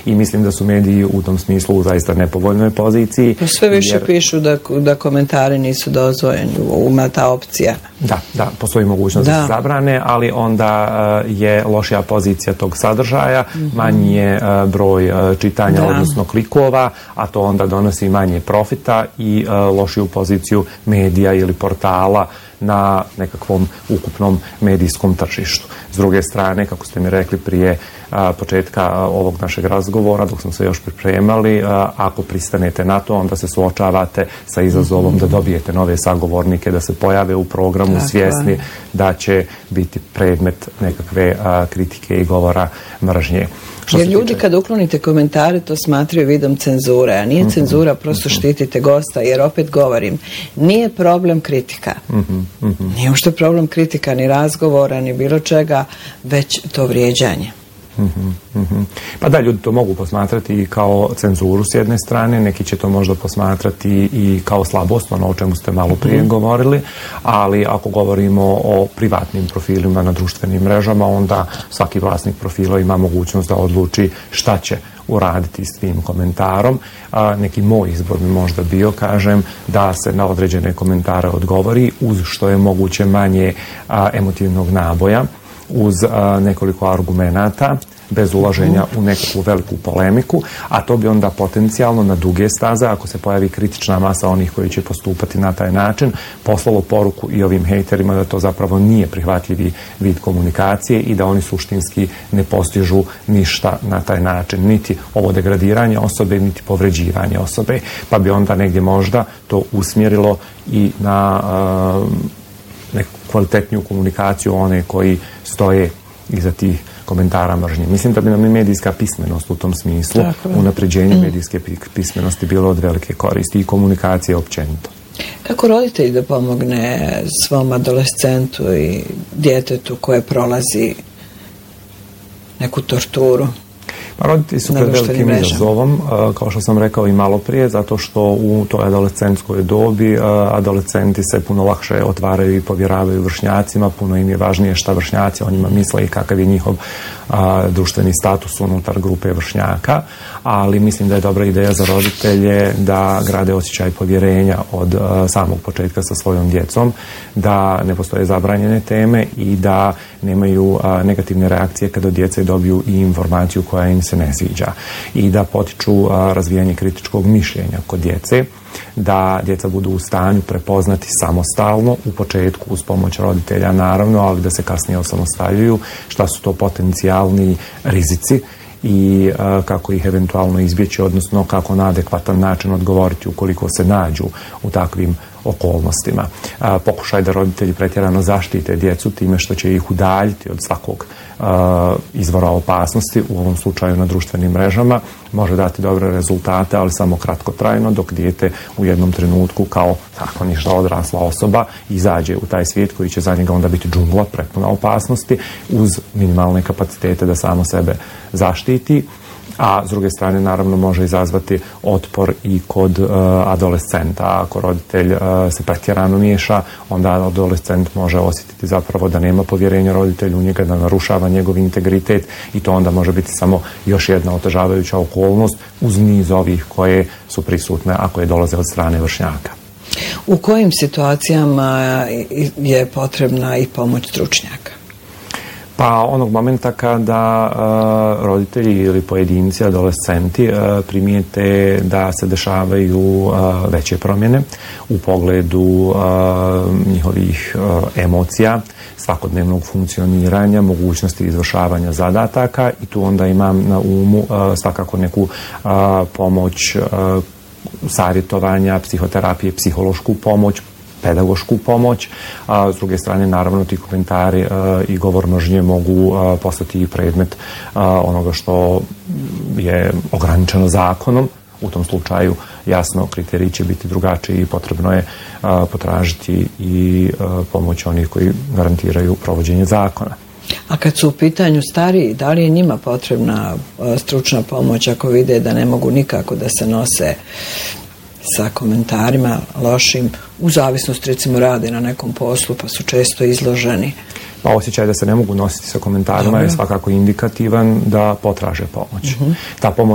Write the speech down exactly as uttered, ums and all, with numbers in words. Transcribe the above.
i mislim da su mediji u tom smislu u zaista nepovoljnoj poziciji. Pa sve više jer... pišu da, da komentari nisu dozvoljeni, ima ta opcija. Da, da, postoji mogućnost da, da se zabrane, ali onda uh, je lošija pozicija tog sadržaja, mm-hmm. manji je uh, broj uh, čitanja, da. odnosno klikova, a to onda donosi manje profita i uh, lošiju poziciju medija ili portala na nekakvom ukupnom medijskom tržištu. S druge strane, kako ste mi rekli prije a, početka a, ovog našeg razgovora, dok smo se još pripremali, a, ako pristanete na to, onda se suočavate sa izazovom mm-hmm. da dobijete nove sagovornike, da se pojave u programu Tako svjesni je. da će biti predmet nekakve a, kritike i govora mržnje. Što Jer ljudi tiče... kad uklonite komentare to smatraju vidom cenzure, a nije mm-hmm. cenzura, prosto mm-hmm. štitite gosta, jer opet govorim, nije problem kritika. Mm-hmm. Mm-hmm. Nije uopšte problem kritika, ni razgovora, ni bilo čega, već to vrijeđanje. Mm-hmm, mm-hmm. Pa da, ljudi to mogu posmatrati i kao cenzuru s jedne strane, neki će to možda posmatrati i kao slabost, ono o čemu ste malo prije mm-hmm. govorili, ali ako govorimo o privatnim profilima na društvenim mrežama, onda svaki vlasnik profila ima mogućnost da odluči šta će uraditi s tim komentarom. A, neki moj izbor bi možda bio, kažem, da se na određene komentare odgovori uz što je moguće manje a, emotivnog naboja, uz a, nekoliko argumenata, bez ulaženja u nekakvu veliku polemiku, a to bi onda potencijalno na duge staze, ako se pojavi kritična masa onih koji će postupati na taj način, poslalo poruku i ovim hejterima da to zapravo nije prihvatljivi vid komunikacije i da oni suštinski ne postižu ništa na taj način, niti ovo degradiranje osobe, niti povređivanje osobe, pa bi onda negdje možda to usmjerilo i na uh, neku kvalitetniju komunikaciju one koji stoje iza tih komentara mržnje. Mislim da bi nam i medijska pismenost u tom smislu, unapređenje mm. medijske pismenosti bilo od velike koristi i komunikacije općenito. Kako roditelj da pomogne svom adolescentu i djetetu koje prolazi neku torturu? Pa roditelji su pred velikim izazovom, kao što sam rekao i malo prije, zato što u toj adolescentskoj dobi adolescenti se puno lakše otvaraju i povjeravaju vršnjacima, puno im je važnije šta vršnjaci o njima misle i kakav je njihov a, društveni status unutar grupe vršnjaka, ali mislim da je dobra ideja za roditelje da grade osjećaj povjerenja od a, samog početka sa svojom djecom, da ne postoje zabranjene teme i da nemaju a, negativne reakcije kada djece dobiju i informaciju koja im se ne sviđa i da potiču a, razvijanje kritičkog mišljenja kod djece, da djeca budu u stanju prepoznati samostalno, u početku uz pomoć roditelja naravno, ali da se kasnije osamostaljuju, šta su to potencijalni rizici i a, kako ih eventualno izbjeći, odnosno kako na adekvatan način odgovoriti ukoliko se nađu u takvim okolnostima. A, pokušaj da roditelji pretjerano zaštite djecu time što će ih udaljiti od svakog a, izvora opasnosti, u ovom slučaju na društvenim mrežama, može dati dobre rezultate, ali samo kratkotrajno, dok dijete u jednom trenutku kao tako ništa odrasla osoba izađe u taj svijet koji će za njega onda biti džungla prepuna opasnosti uz minimalne kapacitete da samo sebe zaštiti. A s druge strane naravno može izazvati otpor i kod uh, adolescenta. Ako roditelj uh, se pretjerano miješa, onda adolescent može osjetiti zapravo da nema povjerenja roditelju u njega, da narušava njegov integritet i to onda može biti samo još jedna otežavajuća okolnost uz niz ovih koje su prisutne, a koje dolaze od strane vršnjaka. U kojim situacijama je potrebna i pomoć stručnjaka? Pa onog momenta kada uh, roditelji ili pojedinci, adolescenti uh, primijete da se dešavaju uh, veće promjene u pogledu uh, njihovih uh, emocija, svakodnevnog funkcioniranja, mogućnosti izvršavanja zadataka i tu onda imam na umu uh, svakako neku uh, pomoć uh, savjetovanja, psihoterapije, psihološku pomoć, pedagošku pomoć, a s druge strane naravno ti komentari a, i govor mržnje mogu a, postati i predmet a, onoga što je ograničeno zakonom. U tom slučaju jasno kriteriji će biti drugačiji i potrebno je a, potražiti i a, pomoć onih koji garantiraju provođenje zakona. A kad su u pitanju stariji, da li je njima potrebna a, stručna pomoć ako vide da ne mogu nikako da se nose sa komentarima lošim, u zavisnosti recimo rade na nekom poslu pa su često izloženi? Pa osjećaj da se ne mogu nositi sa komentarima Dobre. je svakako indikativan da potraže pomoć. Uh-huh. Ta pomoć